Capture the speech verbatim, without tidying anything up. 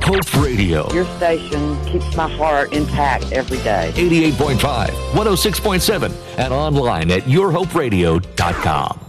Hope Radio. Your station keeps my heart intact every day. eighty-eight point five, one oh six point seven, and online at your hope radio dot com.